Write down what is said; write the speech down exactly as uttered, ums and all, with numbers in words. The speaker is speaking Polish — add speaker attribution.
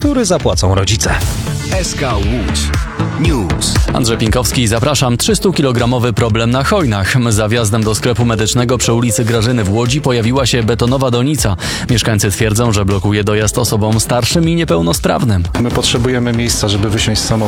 Speaker 1: który zapłacą rodzice.
Speaker 2: S K Łódź News.
Speaker 3: Andrzej Pinkowski, zapraszam. trzystukilogramowy problem na Chojnach. Za wjazdem do sklepu medycznego przy ulicy Grażyny w Łodzi pojawiła się betonowa donica. Mieszkańcy twierdzą, że blokuje dojazd osobom starszym i niepełnosprawnym.
Speaker 4: My potrzebujemy miejsca, żeby wysiąść z samochodu.